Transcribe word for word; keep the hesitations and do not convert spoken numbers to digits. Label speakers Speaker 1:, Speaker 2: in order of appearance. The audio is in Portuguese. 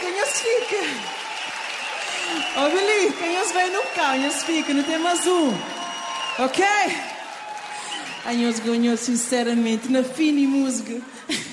Speaker 1: fica, nós fica. Oh, Billy, quem nós vai no carro, nós fica, não tem mais um. Ok? Aí nós ganhamos sinceramente na fina música.